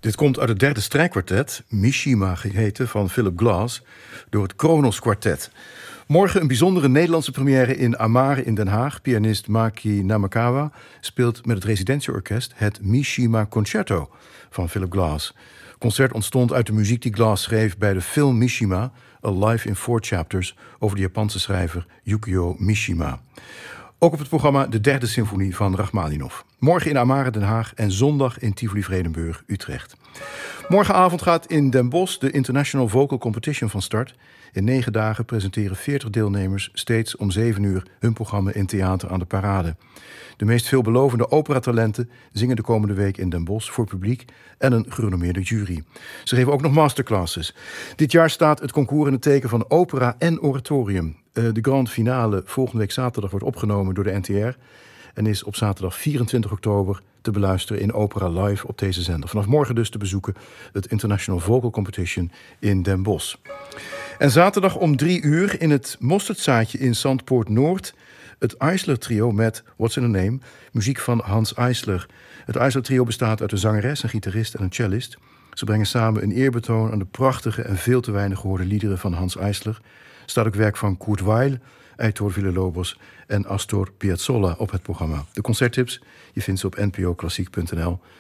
Dit komt uit het derde strijkkwartet, Mishima geheten, van Philip Glass, door het Kronos Quartet. Morgen een bijzondere Nederlandse première in Amare in Den Haag. Pianist Maki Namakawa speelt met het residentieorkest het Mishima Concerto van Philip Glass. Het concert ontstond uit de muziek die Glass schreef bij de film Mishima, A Life in 4 Chapters, over de Japanse schrijver Yukio Mishima. Ook op het programma de derde symfonie van Rachmaninov. Morgen in Amare Den Haag en zondag in Tivoli-Vredenburg, Utrecht. Morgenavond gaat in Den Bosch de International Vocal Competition van start. In 9 dagen presenteren 40 deelnemers steeds om 7 uur hun programma in Theater aan de Parade. De meest veelbelovende operatalenten zingen de komende week in Den Bosch voor publiek en een gerenommeerde jury. Ze geven ook nog masterclasses. Dit jaar staat het concours in het teken van opera en oratorium. De grand finale volgende week zaterdag wordt opgenomen door de NTR en is op zaterdag 24 oktober te beluisteren in Opera Live op deze zender. Vanaf morgen dus te bezoeken het International Vocal Competition in Den Bosch. En zaterdag om 3 uur in het Mosterdzaadje in Zandpoort Noord het Eisler Trio met What's in a Name, muziek van Hans Eisler. Het Eisler Trio bestaat uit een zangeres, een gitarist en een cellist. Ze brengen samen een eerbetoon aan de prachtige en veel te weinig gehoorde liederen van Hans Eisler. Er staat ook werk van Kurt Weill, Heitor Villa-Lobos en Astor Piazzolla op het programma. De concerttips, je vindt ze op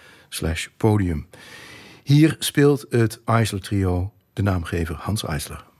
npoklassiek.nl/podium. Hier speelt het Eisler Trio de naamgever Hans Eisler.